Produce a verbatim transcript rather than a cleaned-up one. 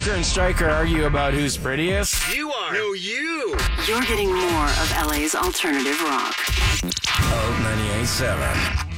and Stryker argue about who's prettiest. You are. No, you. You're getting more of L A's alternative rock. Oh, ninety-eight point seven.